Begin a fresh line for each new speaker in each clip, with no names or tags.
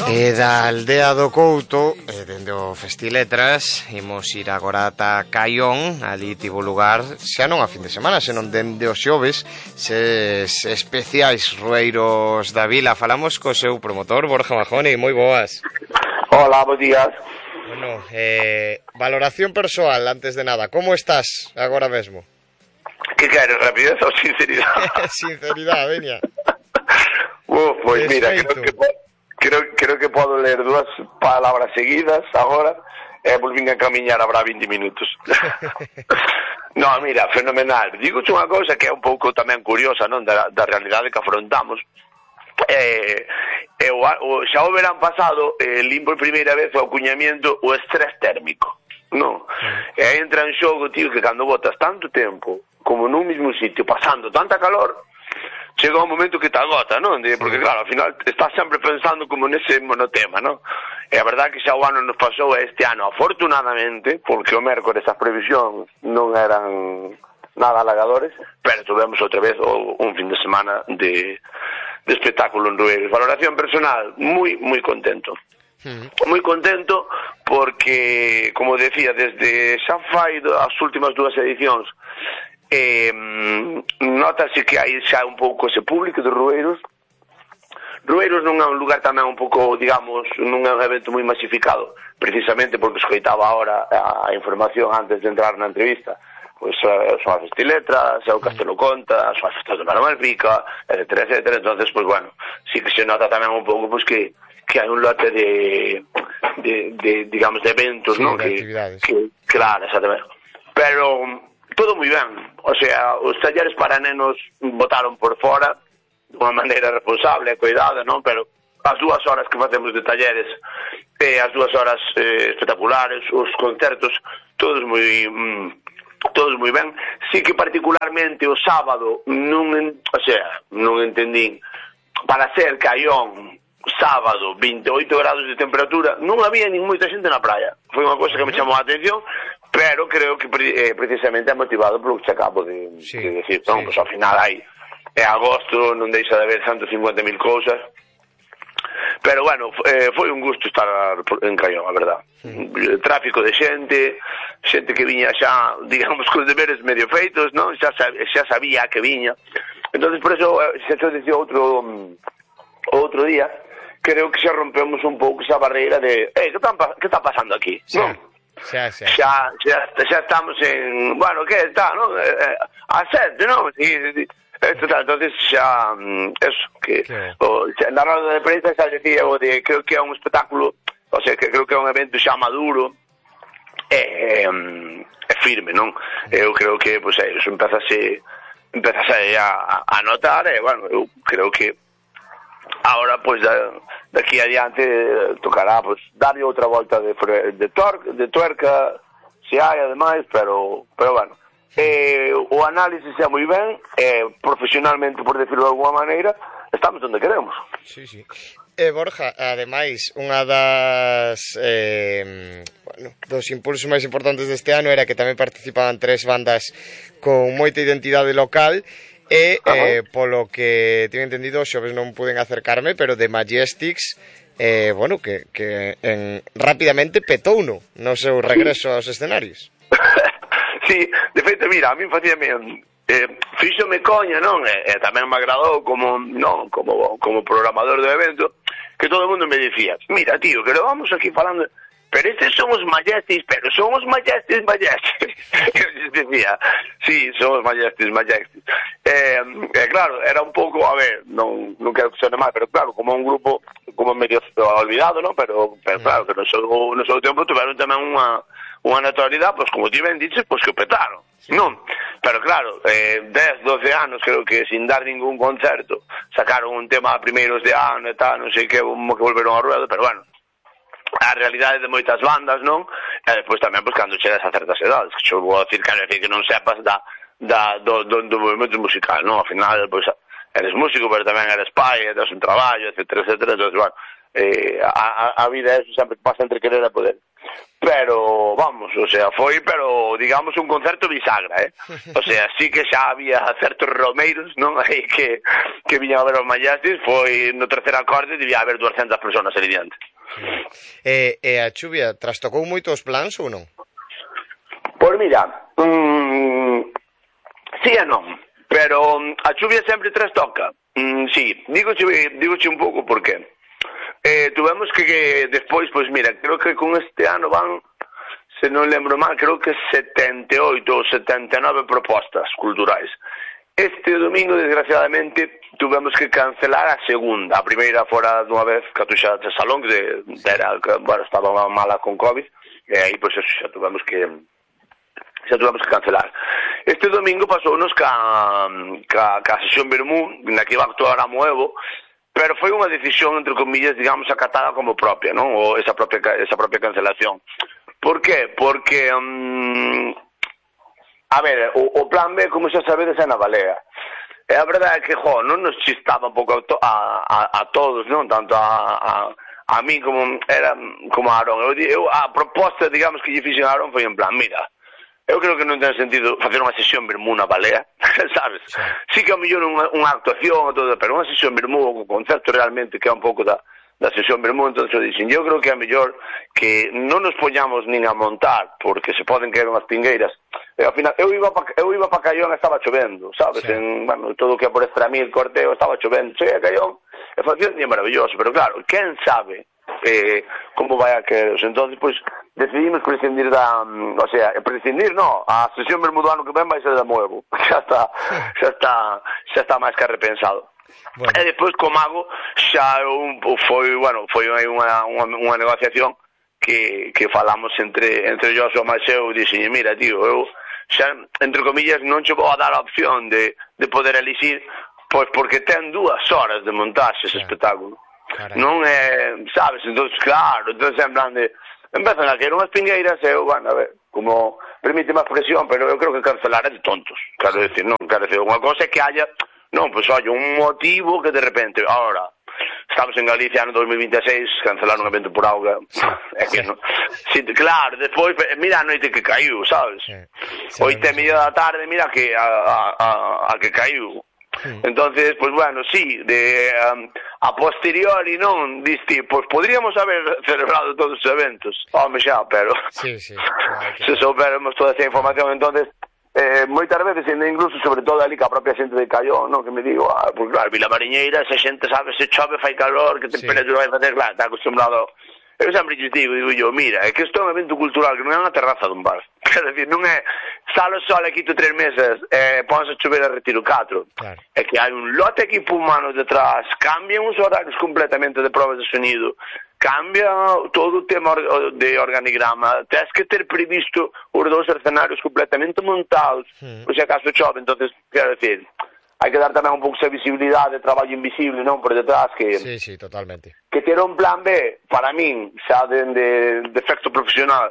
E da aldea do Couto, dende o Festiletras, imos ir agora ata Caión. Ali tivo lugar, xa non a fin de semana, senón dende os xoves, ses especiais rueiros da vila. Falamos co seu promotor, Borja Majoni. Moi boas.
Hola, bons días.
Bueno, valoración persoal, antes de nada, como estás agora mesmo?
Que queres, rapidez ou sinceridade?
Sinceridade, veña.
Pois mira, creo que podo ler dúas palabras seguidas agora e volvín a camiñar habrá 20 minutos. No, mira, fenomenal. Digo unha cousa que é un pouco tamén curiosa, non, da realidade que afrontamos. Xa o verán pasado lín por primeira vez o acuñamiento o estrés térmico, non? E entra en xogo, tío, que cando botas tanto tempo como nun mesmo sitio pasando tanta calor, chega un momento que te agota, non? Porque claro, ao final estás sempre pensando como nese monotema, non? E a verdade que xa o ano nos pasou este ano, afortunadamente, porque o mércores as previsións non eran nada halagadores, pero tuvemos outra vez un fin de semana de espectáculo en Rueiro. Valoración personal, moi contento. Moi contento porque, como decía, desde xa fai as últimas dúas edicións, notase que hai xa un pouco ese público de Rueiros. Rueiros non é un lugar tamén un pouco, digamos, non é un evento moi masificado, precisamente porque escoitaba ahora a información antes de entrar na entrevista. Pois son as Festiletras, é o Castelo Conta, son as festas de Malpica, etcétera, etcétera. Entonces, pois bueno, sí que se nota tamén un pouco pois que hai un lote de digamos, de eventos, non?
De actividades.
Claro, exactamente. Pero todo moi ben, o sea, os talleres para nenos botaron por fora de unha maneira responsable e cuidada, non? Pero as 2 horas que facemos de talleres e as 2 horas espectaculares, os concertos, todos moi ben. Sí que particularmente o sábado non entendín, para ser Caión sábado, 28 grados de temperatura, non había nin moita xente na praia. Foi unha cosa que me chamou a atención, pero creo que precisamente é motivado polo que se acabo de decir. Non, pois ao final é agosto, non deixa de haber 150.000 cousas. Pero bueno, foi un gusto estar en Caión, a verdad. Tráfico de xente que viña xa, digamos, cos deberes medio feitos, non? Xa sabía que viña. Entonces, por eso, xa te dicía outro día, creo que xa rompemos un pouco esa barreira de que está pasando aquí, non?
Xa
estamos en, bueno, que está, non? A 7, non? Entonces xa, eso, que na roda de prensa xa decía creo que é un espectáculo, o sea, que creo que é un evento xa maduro e firme, non? Eu creo que, pois, eso empezase a notar, e, bueno, eu creo que ahora, pois, daqui adiante tocará, pois, darlle outra volta de tuerca, se hai, ademais, pero bueno, o análisis é moi ben, profesionalmente, por decirlo de alguma maneira, estamos onde queremos.
Sí. Borja, ademais, unha dos impulsos máis importantes deste ano era que tamén participaban 3 bandas con moita identidade local. E, polo que teño entendido, xoves non puden acercarme, pero The Majestics, bueno, que rapidamente petouno no seu regreso aos escenarios.
Sí, de feito, mira, a mí fíxome coña, non? E tamén me agradou como programador do evento, que todo o mundo me dicía, mira, tío, que lo vamos aquí falando, pero estes son os Majestics, pero son os Majestics. Eu decía, sí, son os Majestics. Claro, era un pouco, a ver, non quero que sone mal, pero claro, como un grupo como medio olvidado, non? Pero claro, que no seu tempo tuveron tamén unha notoriedade, pois, como ti ben dices, pois que o petaron, non? Pero claro, 10, 12 anos, creo que sin dar ningún concerto, sacaron un tema a primeiros de ano e tal, non sei que volveron ao ruedo, pero bueno, a realidade de moitas bandas, non? E despois tamén, pois, cando chegas a certas edades, que xo vou a decir que non sepas do movimento musical, non? Ao final, pois, eres músico, pero tamén eres pai, eres un traballo, etcétera, etcétera. Entón, bueno, a vida é eso, sempre pasa entre querer e poder. pero, vamos, o sea, foi, pero, digamos, un concerto bisagra, o sea, sí que xa había certos romeiros, non, aí que viñan a ver os Majestic, foi no terceiro acorde, debía haber 200 personas ali diante.
E a chuvia trastocou moito os plans ou non?
Pois mira, sí e non, pero a chuvia sempre trastoca, sí, dígoche un pouco por qué. Tuvemos que despois, pois mira, creo que con este ano van, se non lembro mal, creo que 78 ou 79 propostas culturais. Este domingo, desgraciadamente, tuvemos que cancelar a segunda. A primeira fora dunha vez que atuxa de Salón, que bueno, estaba mala con COVID, e aí, pois, xa tuvemos que cancelar. Este domingo pasounos ca sesión Bermú, na que iba a actuar a Moevo, pero foi unha decisión, entre comillas, digamos, acatada como propia, non? Ou esa propia cancelación. Por qué? Porque, a ver, o plan B, como xa sabedes, é na Balea. E a verdade é que, non nos chistaba un pouco a todos, non? Tanto a mí como a Aarón. A proposta, digamos, que lle fixen a Aarón foi en plan, mira, eu creo que non ten sentido facer unha sesión Bermú na Balea, sabes? Sí que ao mellor unha actuación, todo, pero unha sesión Bermú, un concerto realmente que é un pouco da sesión Bermú, entón eu dixen, eu creo que é mellor que non nos poñamos nin a montar, porque se poden caer unhas pingueiras. E ao final, eu iba para Caión e estaba chovendo, sabes? Sí. Bueno, todo o que é por Estramil, Corteo, estaba chovendo. Cheguei a Caión e facía un día maravilloso, pero claro, quen sabe como vai a querer. Entón, pois, decidimos prescindir a sesión Bermú do ano que ven vai ser da Moevo. Xa está máis que repensado. Bueno. E despois co Mago xa foi unha negociación que falamos entre Joshua e eu, dixen, mira, tío, eu xa, entre comillas, non che vou a dar a opción de poder elixir, pois porque ten 2 horas de montaxe ese espectáculo. Carai. Non é, sabes, entón, claro, entón en plan de empezan a caer unhas pingueiras e eu, bueno, a ver, como permite máis presión, pero eu creo que cancelar é de tontos, quero decir, non, quero decir, unha cosa é que haya, non, pois, olha, un motivo que de repente, ahora, estamos en Galicia no 2026, cancelar un evento por auga, é que non, sí, claro, despois, mira a noite que caiu, sabes, 8:30 da tarde, mira que a que caiu. Entonces, pues bueno, sí, a posteriori, non, diste, pues podríamos haber celebrado todos os eventos, home xa, pero
sí,
claro, se souberemos toda esa información, entonces moitas veces, incluso, sobre todo ali, que a propia xente de Caión, non, que me digo, pues claro, Vila Mariñeira, esa xente sabe, se chove, fai calor, que temperatura vai facer, claro, está acostumbrado. Eu sempre digo yo, mira, é que isto é un evento cultural que non é unha terraza dun bar. Quer decir, non é salo sol e quito 3 meses, ponse a chover a retiro 4. Claro. É que hai un lote de equipo humano detrás, cambian os horarios completamente de probas de sonido, cambia todo o tema de organigrama, tens que ter previsto os 2 escenarios completamente montados, por se acaso chove, entonces, quero decir, hai que dar tamén un pouco esa visibilidade de traballo invisible, non, por detrás, que
sí, totalmente.
Que ter un plan B, para min, xa de efecto profesional,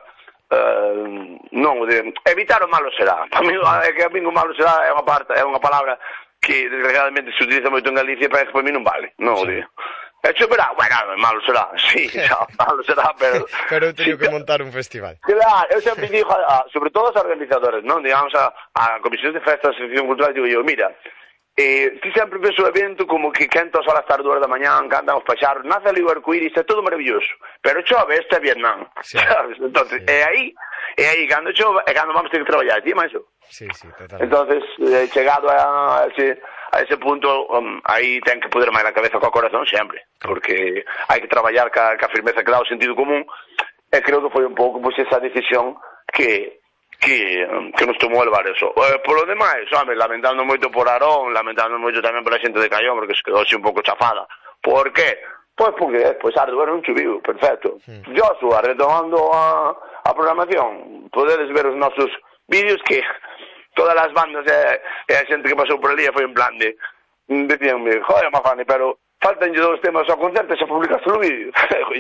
non, de evitar o malo será. Para min, é que a min o malo será é unha palabra que desgraciadamente se utiliza moito en Galicia, pero que para min non vale, non o digo. E choverá, bueno, malo será, sí, xa, malo será, pero
eu teño que montar un festival.
Claro, eu sempre digo, sobre todo aos organizadores, non, digamos, a comisións de festas, a sección cultural, digo eu, mira, ti sempre ves o evento como que quentas horas tarde 2 da mañán, cantan os paxaros, nace ali o arcoíris, é todo maravilloso, pero chove, este é Vietnam, sabes? Entonces, é aí cando chove, é cando vamos ter que traballar, ti máis?
Sí, totalmente.
Entonces, chegado a ese punto, aí ten que poder máis a cabeza coa corazón sempre, porque hai que traballar ca firmeza que dá o sentido común, e creo que foi un pouco pois esa decisión que nos tomou levar eso. Por lo demais, home, lamentando moito por Aarón, lamentando moito tamén por a xente de Caión, porque se quedou así un pouco chafada. Por qué? Pois porque, Ardo, era un chuviu, perfecto. Joshua, retomando a programación, podedes ver os nosos vídeos que todas as bandas e a xente que pasou por ali foi en plan de decíanme, joder, Mafani, pero faltan 2 temas ao concerto e xa publicaste o vídeo.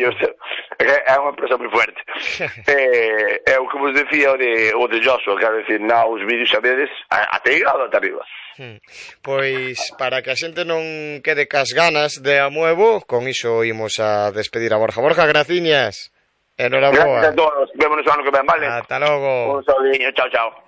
É unha empresa moi fuerte. É o que vos decía o de Joshua, quero decir, os vídeos xa vedes até llegado ata arriba.
Pois, para que a xente non quede cas ganas de Amuevo, con iso imos a despedir a Borja. Borja, graciñas. Enhoraboa.
Gracias a todos. Vémonos o ano que ven, vale?
Ata logo.
Un saudinho. Chao, chao.